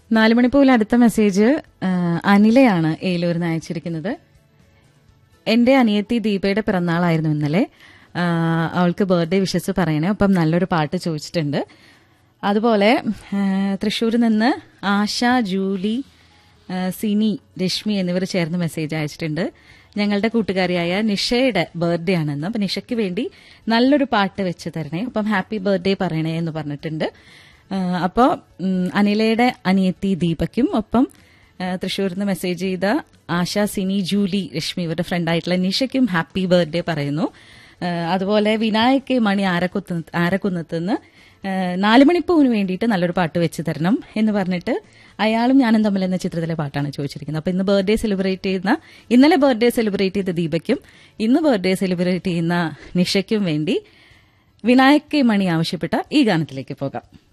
4 അടുത്ത മെസ്സേജ് അനിലയാണ് ഏലൂരിന്ന് അയച്ചിരിക്കുന്നത്. എന്റെ അനിയത്തി ദീപയുടെ പിറന്നാളായിരുന്നു ഇന്നലെ. അവൾക്ക് ബർത്ത്ഡേ വിഷസ് പറയണേ, അപ്പം നല്ലൊരു പാട്ട് ചോദിച്ചിട്ടുണ്ട്. അതുപോലെ തൃശ്ശൂരിൽ നിന്ന് ആശ, ജൂലി, സിനി, രശ്മി എന്നിവർ ചേർന്ന് മെസ്സേജ് അയച്ചിട്ടുണ്ട്. ഞങ്ങളുടെ കൂട്ടുകാരിയായ നിഷയുടെ ബർത്ത്ഡേ ആണെന്ന്. അപ്പം നിഷയ്ക്ക് വേണ്ടി നല്ലൊരു പാട്ട് വെച്ച് തരണേ, അപ്പം ഹാപ്പി ബർത്ത്ഡേ പറയണേ എന്ന് പറഞ്ഞിട്ടുണ്ട്. അപ്പോൾ അനിലയുടെ അനിയത്തി ദീപയ്ക്കും ഒപ്പം തൃശ്ശൂരിൽ നിന്ന് മെസ്സേജ് ചെയ്ത ആശ, സിനി, ജൂലി, രശ്മി ഇവരുടെ ഫ്രണ്ടായിട്ടുള്ള നിഷയ്ക്കും ഹാപ്പി ബർത്ത്ഡേ പറയുന്നു. അതുപോലെ വിനായക് മണി ആരക്കുന്നത്തുനിന്ന് 4 മണിപ്പൂവിന് വേണ്ടിയിട്ട് നല്ലൊരു പാട്ട് വെച്ച് തരണം എന്ന് പറഞ്ഞിട്ട് അയാളും ഞാനും തമ്മിൽ എന്ന ചിത്രത്തിലെ പാട്ടാണ് ചോദിച്ചിരിക്കുന്നത്. അപ്പൊ ഇന്നലെ ബർത്ത്ഡേ സെലിബ്രേറ്റ് ചെയ്ത ദീപയ്ക്കും ഇന്ന് ബർത്ത്ഡേ സെലിബ്രേറ്റ് ചെയ്യുന്ന നിഷയ്ക്കും വേണ്ടി വിനായക് മണി ആവശ്യപ്പെട്ട ഈ ഗാനത്തിലേക്ക് പോകാം.